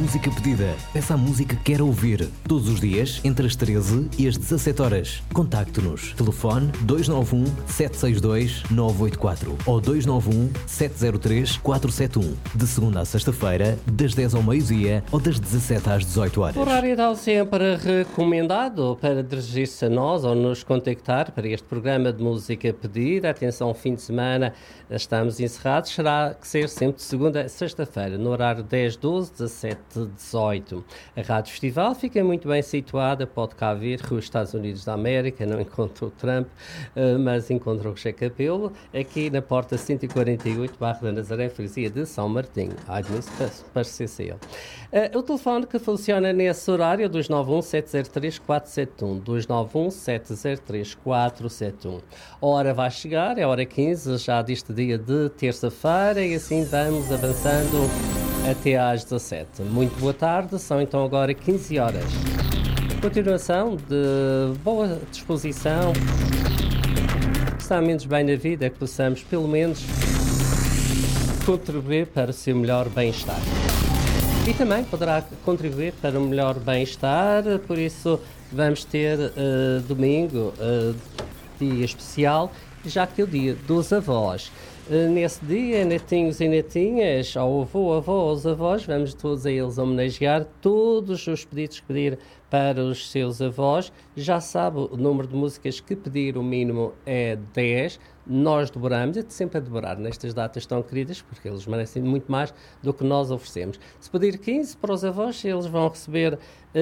música pedida. Peça a música que quer ouvir. Todos os dias, entre as 13 e as 17 horas. Contacte-nos. Telefone 291 762 984 ou 291 703 471. De segunda a sexta-feira, das 10 ao meio-dia ou das 17 às 18 horas. Horário então sempre recomendado para dirigir-se a nós ou nos contactar para este programa de música pedida. Atenção, fim de semana estamos encerrados. Será que ser sempre de segunda a sexta-feira, no horário 10, 12, 17, 18. A Rádio Festival fica muito bem situada, pode cá vir, Rua Estados Unidos da América, não encontrou Trump, mas encontrou o Che Capelo, aqui na porta 148, Barra da Nazaré, freguesia de São Martinho. Ai, parecer ele. O telefone que funciona nesse horário é 291-703-471, 291-703-471. A hora vai chegar, é a hora 15, já deste dia de terça-feira, e assim vamos avançando até às 17. Muito boa tarde, são então agora 15 horas. Continuação de boa disposição, está menos bem na vida, que possamos pelo menos contribuir para o seu melhor bem-estar. E também poderá contribuir para o melhor bem-estar, por isso vamos ter domingo, dia especial, já que é o dia dos avós. Nesse dia, netinhos e netinhas, ao avô, avó, aos avós, vamos todos a eles homenagear todos os pedidos que pedir para os seus avós. Já sabe o número de músicas que pedir, o mínimo é 10. Nós dobramos, é sempre a dobrar nestas datas tão queridas, porque eles merecem muito mais do que nós oferecemos. Se pedir 15 para os avós, eles vão receber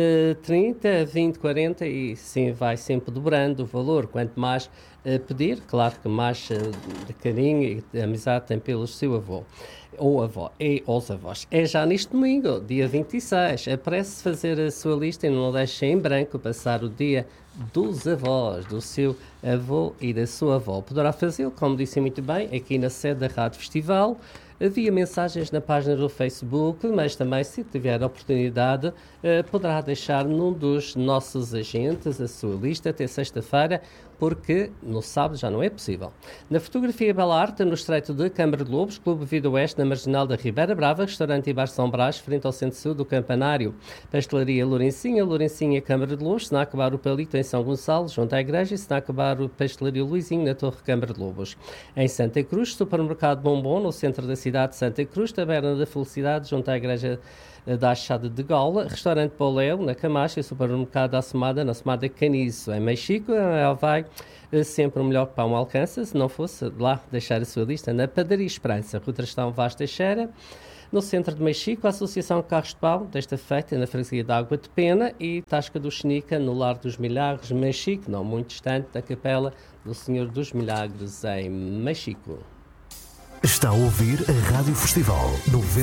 30, 20, 40 e sim, vai sempre dobrando o valor. Quanto mais pedir, claro que mais de carinho e de amizade tem pelo seu avô ou avó e aos avós. É já neste domingo, dia 26. Apresse fazer a sua lista e não deixe em branco passar o dia dos avós, do seu avô e da sua avó. Poderá fazê-lo, como disse muito bem, aqui na sede da Rádio Festival. Havia mensagens na página do Facebook, mas também, se tiver a oportunidade, poderá deixar num dos nossos agentes a sua lista até sexta-feira, porque no sábado já não é possível. Na fotografia Bela Arte, no estreito de Câmara de Lobos, Clube Vida Oeste, na Marginal da Ribeira Brava, restaurante e bar São Brás, frente ao Centro-Sul do Campanário. Pastelaria Lourencinha, Câmara de Lobos, Snack Bar o Palito em São Gonçalo, junto à igreja, e Snack Bar o Pastelaria Luizinho, na Torre Câmara de Lobos. Em Santa Cruz, Supermercado Bombom, no centro da cidade de Santa Cruz, Taberna da Felicidade, junto à igreja da Achada de Gaula, restaurante Pauléu, na Camacha, e supermercado Assomada, na Assomada Caniço, em Mexico. Ela vai sempre o melhor pão alcança, se não fosse lá deixar a sua lista na Padaria Esperança, Rua Trastão Vaz Teixeira, no centro de Mexico, a Associação Carros de Pau, desta feita na freguesia de Água de Pena, e Tasca do Xenica, no Lar dos Milagres, Mexico, não muito distante da Capela do Senhor dos Milagres, em Mexico. Está a ouvir a Rádio Festival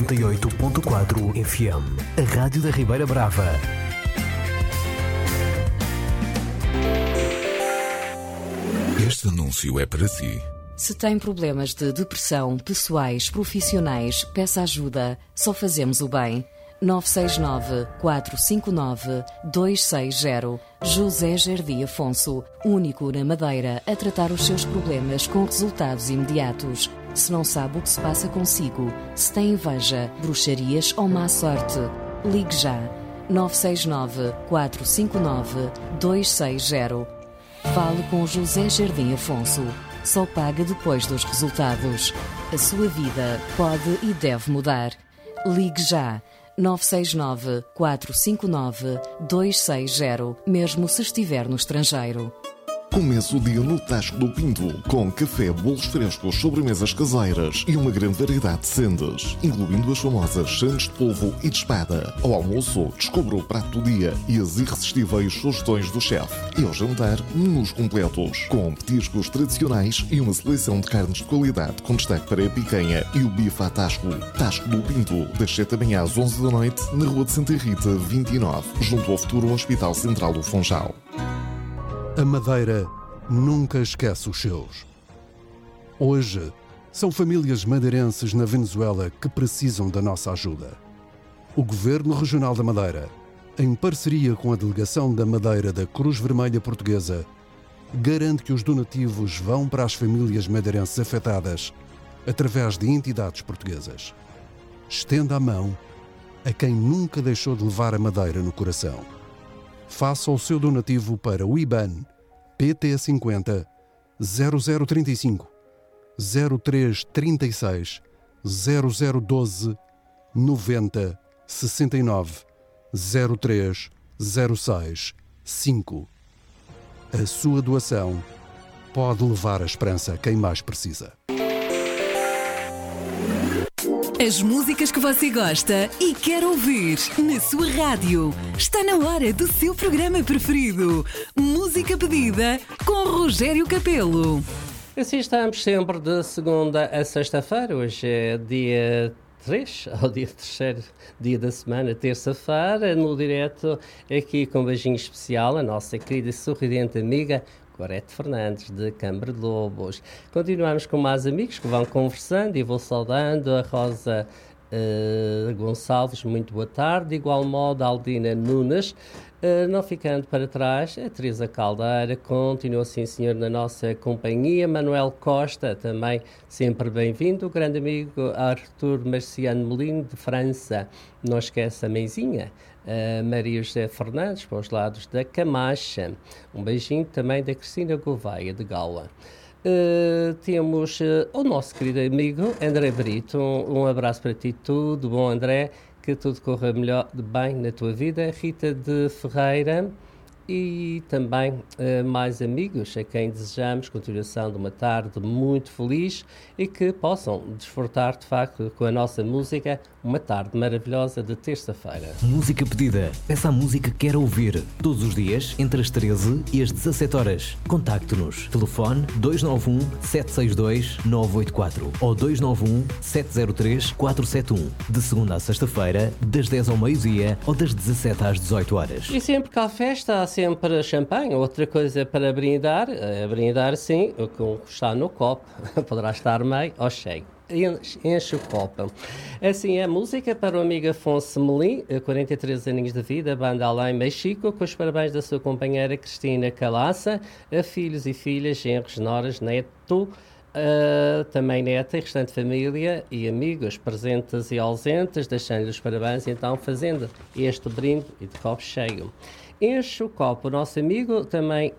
98.4 FM, a Rádio da Ribeira Brava. Este anúncio é para si. Se tem problemas de depressão, pessoais, profissionais, peça ajuda. Só fazemos o bem. 969-459-260. José Jardim Afonso, único na Madeira a tratar os seus problemas com resultados imediatos. Se não sabe o que se passa consigo, se tem inveja, bruxarias ou má sorte, ligue já. 969-459-260. Fale com José Jardim Afonso. Só paga depois dos resultados. A sua vida pode e deve mudar. Ligue já. 969-459-260, mesmo se estiver no estrangeiro. Comece o dia no Tasco do Pinto, com café, bolos frescos, sobremesas caseiras e uma grande variedade de sendas, incluindo as famosas sandes de polvo e de espada. Ao almoço, descubra o prato do dia e as irresistíveis sugestões do chefe. E ao jantar, menus completos, com petiscos tradicionais e uma seleção de carnes de qualidade, com destaque para a picanha e o bife à Tasco. Tasco do Pinto, das 7 da manhã às 11 da noite, na Rua de Santa Rita, 29, junto ao futuro Hospital Central do Funchal. A Madeira nunca esquece os seus. Hoje, são famílias madeirenses na Venezuela que precisam da nossa ajuda. O Governo Regional da Madeira, em parceria com a Delegação da Madeira da Cruz Vermelha Portuguesa, garante que os donativos vão para as famílias madeirenses afetadas através de entidades portuguesas. Estenda a mão, a quem nunca deixou de levar a Madeira no coração. Faça o seu donativo para o IBAN PT50 0035 0336 0012 90 69 03 06 5. A sua doação pode levar a esperança a quem mais precisa. As músicas que você gosta e quer ouvir na sua rádio. Está na hora do seu programa preferido. Música pedida com Rogério Capelo. Assim estamos sempre de segunda a sexta-feira. Hoje é dia 3, ao dia terceiro dia da semana, terça-feira, no direto aqui com um beijinho especial, a nossa querida e sorridente amiga Gorete Fernandes, de Câmara de Lobos. Continuamos com mais amigos que vão conversando e vou saudando a Rosa Gonçalves, muito boa tarde. De igual modo, a Aldina Nunes. Não ficando para trás, a Teresa Caldeira continua, sim senhor, na nossa companhia. Manuel Costa, também sempre bem-vindo. O grande amigo Arthur Marciano Molino, de França. Não esquece a meizinha. Maria José Fernandes, para os lados da Camacha. Um beijinho também da Cristina Gouveia, de Gaula. Temos o nosso querido amigo André Brito. Um abraço para ti, tudo bom, André? Que tudo corra bem na tua vida. Rita de Ferreira e também mais amigos a quem desejamos continuação de uma tarde muito feliz e que possam desfrutar de facto com a nossa música uma tarde maravilhosa de terça-feira. Música pedida. Peça a música que quer ouvir todos os dias entre as 13 e as 17 horas. Contacte-nos. Telefone 291 762 984 ou 291 703 471. De segunda a sexta-feira, das 10 ao meio-dia ou das 17 às 18 horas. E sempre que há festa, há sempre champanhe. Outra coisa para brindar, brindar sim, o que está no copo. Poderá estar meio ou cheio. Enche o copo. Assim é a música para o amigo Afonso Melim, 43 aninhos de vida, banda Além Mexico, com os parabéns da sua companheira Cristina Calaça, a filhos e filhas, genros, noras, neto, também neta e restante família e amigos presentes e ausentes, deixando-lhe os parabéns, então fazendo este brinde e de copo cheio. Enche o copo o nosso amigo também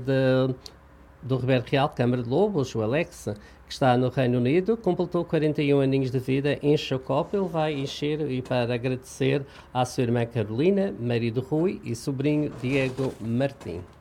do Ribeiro Real, Câmara de Lobos, o Alex, que está no Reino Unido, completou 41 aninhos de vida. Enche o copo, ele vai encher e para agradecer à sua irmã Carolina, marido Rui e sobrinho Diego Martim.